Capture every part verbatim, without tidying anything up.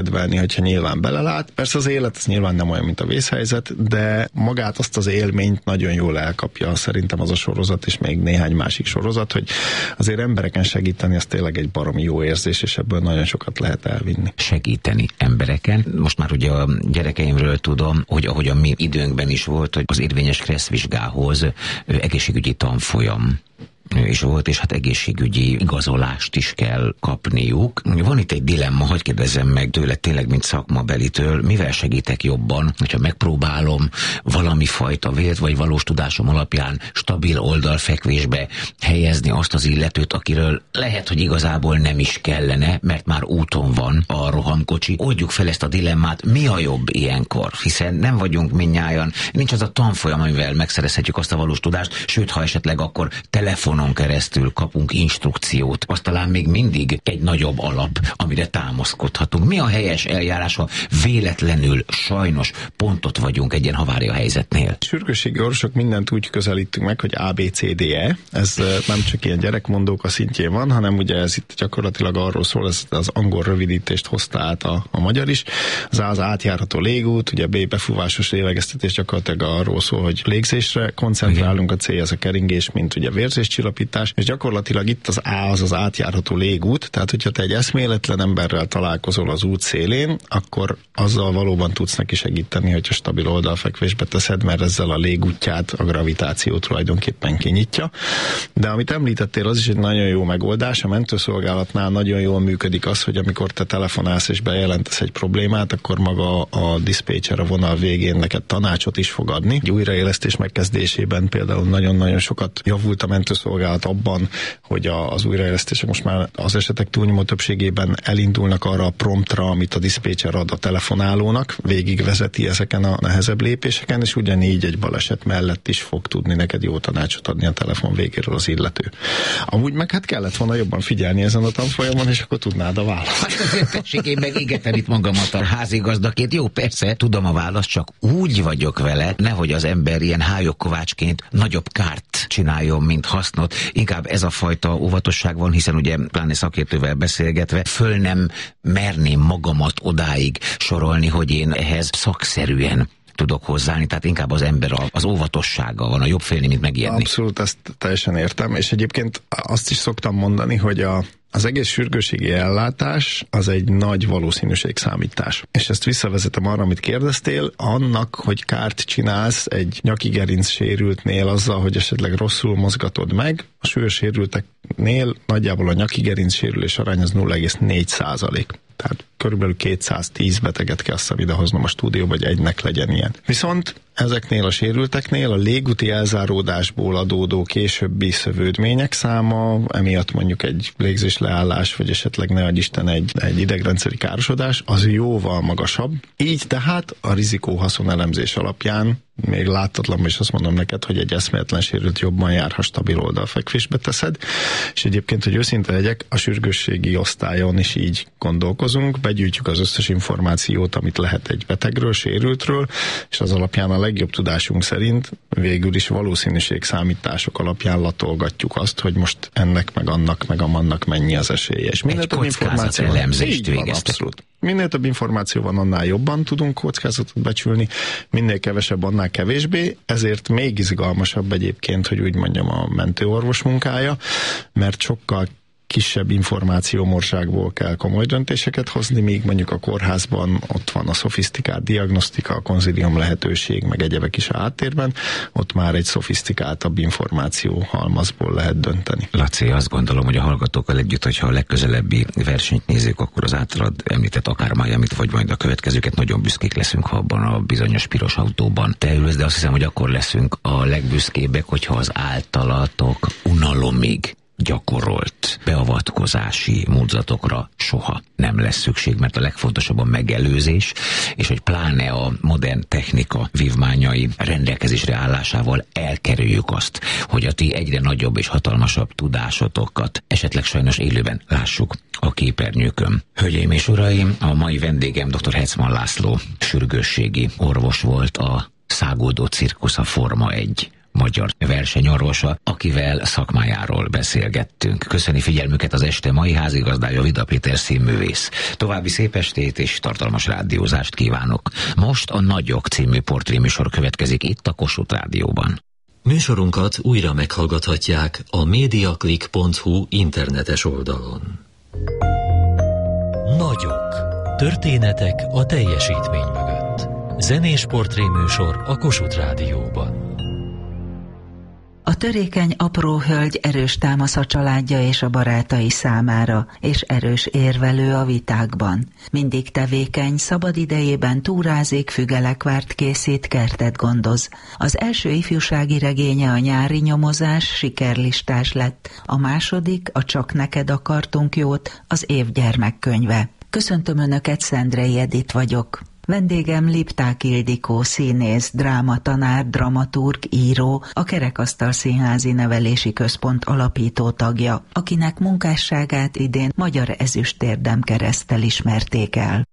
kedvelni, hogyha nyilván belelát. Persze az élet ez nyilván nem olyan, mint a vészhelyzet, de magát azt az élményt nagyon jól elkapja szerintem az a sorozat, és még néhány másik sorozat, hogy azért embereken segíteni, az tényleg egy baromi jó érzés, és ebből nagyon sokat lehet elvinni. Segíteni embereken. Most már ugye a gyerekeimről tudom, hogy ahogy a mi időnkben is volt, hogy az érvényes kresszvizsgához egészségügyi tanfolyam is volt, és hát egészségügyi igazolást is kell kapniuk. Van itt egy dilemma, hogy kérdezzem meg tőle tényleg, mint szakmabelitől, mivel segítek jobban, hogyha megpróbálom valami fajta vélt vagy valós tudásom alapján stabil oldalfekvésbe helyezni azt az illetőt, akiről lehet, hogy igazából nem is kellene, mert már úton van a rohamkocsi. Oldjuk fel ezt a dilemmát, mi a jobb ilyenkor, hiszen nem vagyunk mindnyájan, nincs az a tanfolyam, amivel megszerezhetjük azt a valós tudást, sőt, ha esetleg akkor telefonon keresztül kapunk instrukciót, az talán még mindig egy nagyobb alap, amire támaszkodhatunk. Mi a helyes eljárás, ha véletlenül sajnos pontot vagyunk egy ilyen havária helyzetnél? Sürgősségi orvosok mindent úgy közelítünk meg, hogy A, B, C, D, E. Ez nem csak ilyen gyerekmondók a szintjén van, hanem ugye ez itt gyakorlatilag arról szól, ez az angol rövidítést hozta át a, a magyar is. Az A az átjárható légút, ugye B befúvásos lélegeztetés, gyakorlatilag arról szól, hogy légzésre koncentrálunk, a C az a keringés, mint ugye vérzéscsillapítás, és gyakorlatilag itt az A az az átjárható légút, tehát hogyha te egy eszméletlen emberrel találkozol az út szélén, akkor azzal valóban tudsz neki segíteni, hogyha stabil oldalfekvésbe teszed, mert ezzel a légútját, a gravitáció tulajdonképpen kinyitja. De amit említettél, az is egy nagyon jó megoldás. A mentőszolgálatnál nagyon jól működik az, hogy amikor te telefonálsz és bejelentesz egy problémát, akkor maga a diszpécser a vonal végén neked tanácsot is fog adni. Egy újraélesztés megkezdésében például nagyon-nagyon sokat javult a mentőszolgálat abban, hogy a, az újraélesztések most már az esetek túlnyomó többségében elindulnak arra a promptra, amit a diszpécser ad a telefonálónak, végigvezeti ezeken a nehezebb lépéseken, és ugyanígy egy baleset mellett is fog tudni neked jó tanácsot adni a telefon végéről az illető. Amúgy meg hát kellett volna jobban figyelni ezen a tanfolyamon, és akkor tudnád a választ. Hát azért tessék, én meg égetem itt magamat a házigazdaként. Jó, persze, tudom a választ, csak úgy vagyok vele, nehogy az ember ilyen hályogkovácsként nagyobb kárt csináljon, mint hasznot. Inkább ez a fajta óvatosság van, hiszen ugye pláne szakértővel beszélgetve föl nem merném magamat odáig sorolni, hogy én ehhez szakszerűen tudok hozzáállni, tehát inkább az ember az óvatossága van, a jobb félni, mint megijedni. Abszolút, ezt teljesen értem, és egyébként azt is szoktam mondani, hogy a Az egész sürgősségi ellátás az egy nagy valószínűségszámítás. És ezt visszavezetem arra, amit kérdeztél, annak, hogy kárt csinálsz egy nyaki gerinc sérültnél azzal, hogy esetleg rosszul mozgatod meg, a súlyos sérülteknél nagyjából a nyaki gerinc sérülés arány az nulla egész négy százalék. Tehát körülbelül kétszáztíz beteget kell idehoznom a stúdióba, hogy egynek legyen ilyen. Viszont ezeknél a sérülteknél a légúti elzáródásból adódó későbbi szövődmények száma, emiatt mondjuk egy légzésleállás, vagy esetleg ne adj Isten egy, egy idegrendszeri károsodás, az jóval magasabb. Így tehát a rizikó-haszon elemzés alapján még láthatatlan, és azt mondom neked, hogy egy eszméletlen sérült jobban jár, ha stabil oldalfekvésbe teszed. És egyébként, hogy őszinte legyek, a sürgősségi osztályon is így gondolkozunk, begyűjtjük az összes információt, amit lehet egy betegről, sérültről, és az alapján a legjobb tudásunk szerint végül is valószínűségszámítások alapján latolgatjuk azt, hogy most ennek, meg annak, meg amannak mennyi az esélye. És minél több információ van, elemzést végeztek. Abszolút. Minél több információ van, annál jobban tudunk kockázatot becsülni, minél kevesebb, annál kevésbé, ezért még izgalmasabb egyébként, hogy úgy mondjam, a mentőorvos munkája, mert sokkal kisebb információmorságból kell komoly döntéseket hozni, míg mondjuk a kórházban ott van a szofisztikált diagnosztika, a konzilium lehetőség, meg egyebek is a háttérben, ott már egy szofisztikáltabb információ halmazból lehet dönteni. Laci, azt gondolom, hogy a hallgatókkal együtt, hogyha a legközelebbi versenyt nézzük, akkor az általad említett akár Miamit, vagy majd a következőket, nagyon büszkék leszünk, ha abban a bizonyos piros autóban te ülsz, de azt hiszem, hogy akkor leszünk a legbüszkébbek, hogyha az általatok unalomig gyakorolt beavatkozási módzatokra soha nem lesz szükség, mert a legfontosabb a megelőzés, és hogy pláne a modern technika vívmányai rendelkezésre állásával elkerüljük azt, hogy a ti egyre nagyobb és hatalmasabb tudásotokat esetleg sajnos élőben lássuk a képernyőkön. Hölgyeim és uraim, a mai vendégem dr. Hetzmann László, sürgősségi orvos volt, a Száguldó Cirkusz, a Forma egy magyar versenyorvosa, akivel szakmájáról beszélgettünk. Köszöni figyelmüket az este mai házigazdája, Vida Péter színművész. További szép estét és tartalmas rádiózást kívánok. Most a Nagyok című portréműsor következik itt a Kossuth Rádióban. Műsorunkat újra meghallgathatják a mediaclick pont hu internetes oldalon. Nagyok. Történetek a teljesítmény mögött. Zenés portréműsor a Kossuth Rádióban. A törékeny apró hölgy erős támasz a családja és a barátai számára, és erős érvelő a vitákban. Mindig tevékeny, szabad idejében túrázik, fügelekvárt készít, kertet gondoz. Az első ifjúsági regénye, a Nyári nyomozás sikerlistás lett, a második, a Csak neked akartunk jót, az év gyermekkönyve. Köszöntöm Önöket, Szendrei Edit vagyok. Vendégem Lipták Ildikó, színész, drámatanár, dramaturg, író, a Kerekasztal Színházi Nevelési Központ alapító tagja, akinek munkásságát idén Magyar Ezüstérdem kereszttel ismerték el.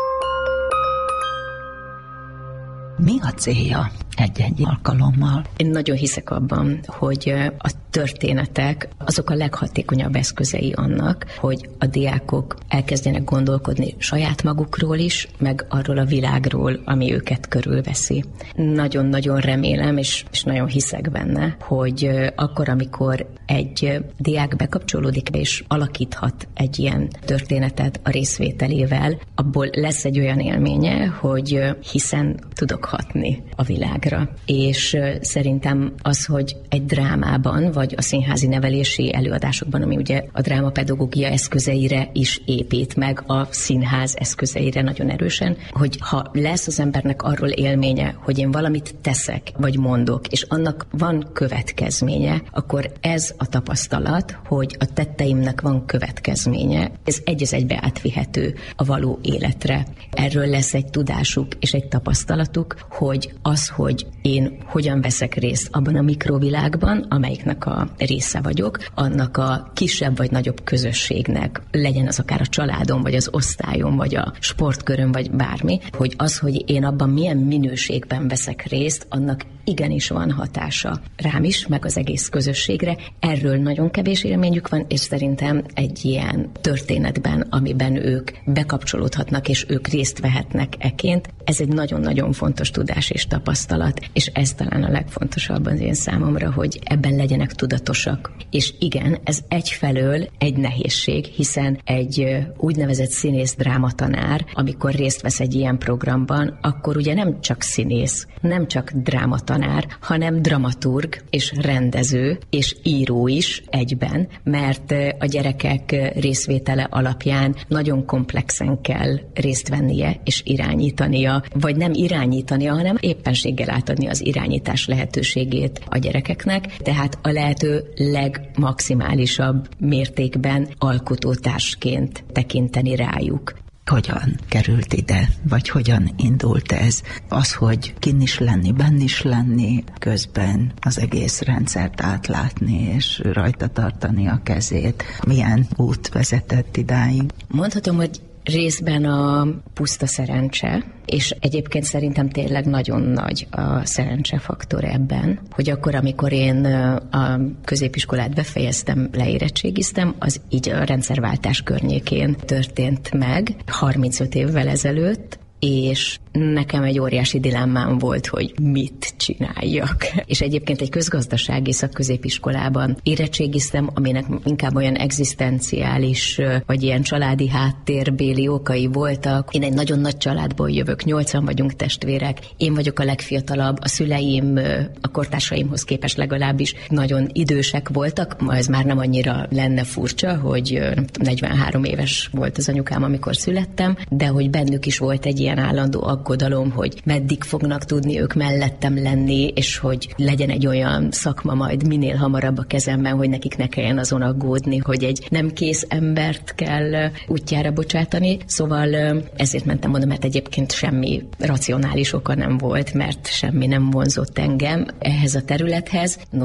Mi a célja egy-egy alkalommal? Én nagyon hiszek abban, hogy a történetek azok a leghatékonyabb eszközei annak, hogy a diákok elkezdjenek gondolkodni saját magukról is, meg arról a világról, ami őket körülveszi. Nagyon-nagyon remélem, és, és nagyon hiszek benne, hogy akkor, amikor egy diák bekapcsolódik és alakíthat egy ilyen történetet a részvételével, abból lesz egy olyan élménye, hogy hiszen tudok hatni a világra. És szerintem az, hogy egy drámában, vagy a színházi nevelési előadásokban, ami ugye a drámapedagógia eszközeire is épít, meg a színház eszközeire nagyon erősen, hogy ha lesz az embernek arról élménye, hogy én valamit teszek, vagy mondok, és annak van következménye, akkor ez a tapasztalat, hogy a tetteimnek van következménye, ez egy az egybe átvihető a való életre. Erről lesz egy tudásuk és egy tapasztalatuk, hogy az, hogy én hogyan veszek részt abban a mikrovilágban, amelyiknek a része vagyok, annak a kisebb vagy nagyobb közösségnek, legyen az akár a családom, vagy az osztályom, vagy a sportköröm, vagy bármi, hogy az, hogy én abban milyen minőségben veszek részt, annak igenis van hatása rám is, meg az egész közösségre. Erről nagyon kevés élményük van, és szerintem egy ilyen történetben, amiben ők bekapcsolódhatnak, és ők részt vehetnek eként, ez egy nagyon-nagyon fontos tudás és tapasztalat, és ez talán a legfontosabb az én számomra, hogy ebben legyenek tudatosak. És igen, ez egyfelől egy nehézség, hiszen egy úgynevezett színész drámatanár, amikor részt vesz egy ilyen programban, akkor ugye nem csak színész, nem csak drámatanár, hanem dramaturg és rendező és író is egyben, mert a gyerekek részvétele alapján nagyon komplexen kell részt vennie és irányítania, vagy nem irányítania, hanem éppenséggel átadni az irányítás lehetőségét a gyerekeknek, tehát a lehető legmaximálisabb mértékben alkotótársként tekinteni rájuk. Hogyan került ide, vagy hogyan indult ez? Az, hogy kinn is lenni, benn is lenni, közben az egész rendszert átlátni, és rajta tartani a kezét. Milyen út vezetett idáig? Mondhatom, hogy részben a puszta szerencse, és egyébként szerintem tényleg nagyon nagy a szerencsefaktor ebben, hogy akkor, amikor én a középiskolát befejeztem, leérettségiztem, az így a rendszerváltás környékén történt meg, harmincöt évvel ezelőtt, és nekem egy óriási dilemmám volt, hogy mit csináljak. És egyébként egy közgazdasági szakközépiskolában érettségiztem, aminek inkább olyan egzisztenciális, vagy ilyen családi háttérbéli okai voltak. Én egy nagyon nagy családból jövök, nyolcan vagyunk testvérek, én vagyok a legfiatalabb, a szüleim a kortársaimhoz képest legalábbis nagyon idősek voltak, ma ez már nem annyira lenne furcsa, hogy negyvenhárom éves volt az anyukám, amikor születtem, de hogy bennük is volt egy ilyen állandó aggodalom, hogy meddig fognak tudni ők mellettem lenni, és hogy legyen egy olyan szakma majd minél hamarabb a kezemben, hogy nekik ne kelljen azon aggódni, hogy egy nem kész embert kell útjára bocsátani. Szóval ezért mentem oda, mert egyébként semmi racionális oka nem volt, mert semmi nem vonzott engem ehhez a területhez. Noha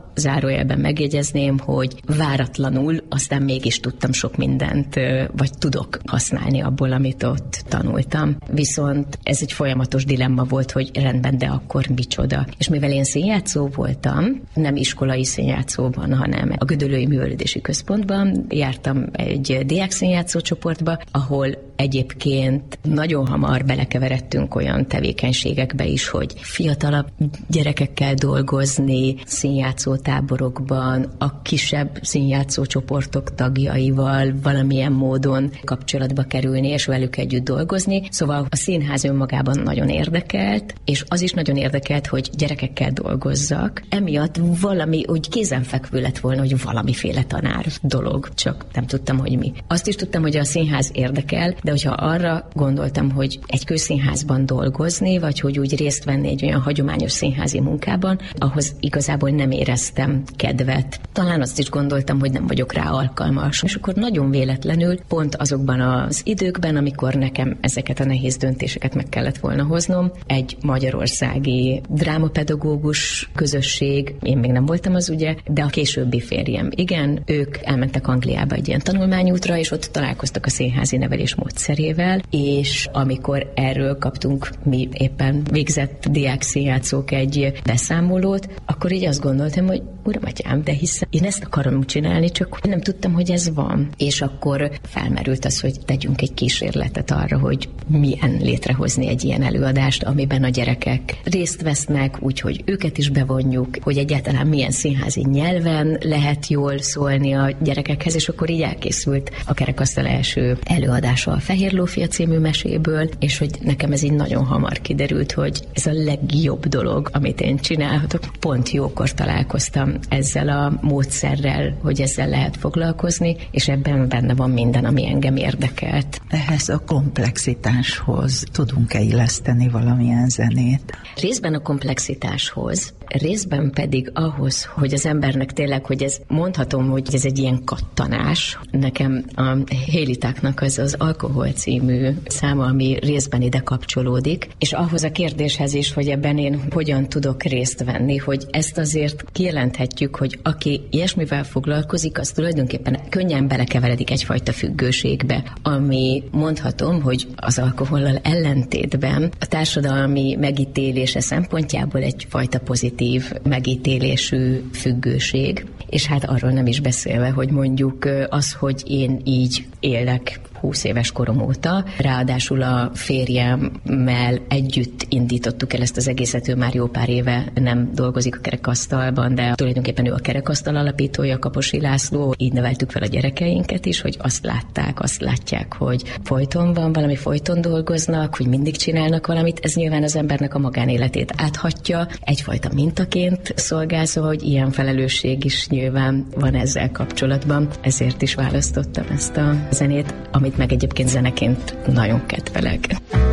zárójelben megjegyezném, hogy váratlanul aztán mégis tudtam sok mindent, vagy tudok használni abból, amit ott tanultam. Viszont ez egy folyamatos dilemma volt, hogy rendben, de akkor micsoda. És mivel én színjátszó voltam, nem iskolai színjátszóban, hanem a Gödöllői Művelődési Központban jártam egy diák színjátszó csoportba, ahol egyébként nagyon hamar belekeveredtünk olyan tevékenységekbe is, hogy fiatalabb gyerekekkel dolgozni, színjátszó táborokban, a kisebb színjátszó csoportok tagjaival valamilyen módon kapcsolatba kerülni, és velük együtt dolgozni. Szóval a színház önmagában nagyon érdekelt, és az is nagyon érdekelt, hogy gyerekekkel dolgozzak. Emiatt valami úgy kézenfekvő lett volna, hogy valamiféle tanár dolog, csak nem tudtam, hogy mi. Azt is tudtam, hogy a színház érdekel, de hogyha arra gondoltam, hogy egy közszínházban dolgozni, vagy hogy úgy részt venni egy olyan hagyományos színházi munkában, ahhoz igazából nem éreztem kedvet. Talán azt is gondoltam, hogy nem vagyok rá alkalmas. És akkor nagyon véletlenül, pont azokban az időkben, amikor nekem ezeket a nehéz döntéseket meg kellett volna hoznom, egy magyarországi drámapedagógus közösség, én még nem voltam az ugye, de a későbbi férjem, igen, ők elmentek Angliába egy ilyen tanulmányútra, és ott találkoztak a színházi nevelés módszerével, és amikor erről kaptunk mi éppen végzett diák színjátszók egy beszámolót, akkor így azt gondoltam, hogy uram, atyám, de hiszen én ezt akarom csinálni, csak nem tudtam, hogy ez van. És akkor felmerült az, hogy tegyünk egy kísérletet arra, hogy milyen létrehozni egy ilyen előadást, amiben a gyerekek részt vesznek, úgyhogy őket is bevonjuk, hogy egyáltalán milyen színházi nyelven lehet jól szólni a gyerekekhez, és akkor így elkészült a Kerekasztal első előadása a Fehér Lófia című meséből, és hogy nekem ez így nagyon hamar kiderült, hogy ez a legjobb dolog, amit én csinálhatok. Pont jókor találkoztam ezzel a módszerrel, hogy ezzel lehet foglalkozni, és ebben benne van minden, ami engem érdekelt. Ehhez a komplexitáshoz tudunk-e illeszteni valamilyen zenét? Részben a komplexitáshoz, részben pedig ahhoz, hogy az embernek tényleg, hogy ez mondhatom, hogy ez egy ilyen kattanás. Nekem a Hélitáknak az az Alkohol című száma, ami részben ide kapcsolódik, és ahhoz a kérdéshez is, hogy ebben én hogyan tudok részt venni, hogy ezt azért kijelenthetjük, hogy aki ilyesmivel foglalkozik, az tulajdonképpen könnyen belekeveredik egyfajta függőségbe, ami mondhatom, hogy az alkohollal ellentétben a társadalmi megítélése szempontjából egyfajta pozitív megítélésű függőség, és hát arról nem is beszélve, hogy mondjuk az, hogy én így élek húsz éves korom óta. Ráadásul a férjemmel együtt indítottuk el ezt az egészet, ő már jó pár éve nem dolgozik a Kerekasztalban, de tulajdonképpen ő a Kerekasztal alapítója, Kaposi László. Így neveltük fel a gyerekeinket is, hogy azt látták, azt látják, hogy folyton van valami, folyton dolgoznak, hogy mindig csinálnak valamit. Ez nyilván az embernek a magánéletét áthatja, egyfajta mintaként szolgálza, hogy ilyen felelősség is nyilván van ezzel kapcsolatban. Ezért is választottam ezt a zenét, amit meg egyébként zeneként nagyon kedvelek.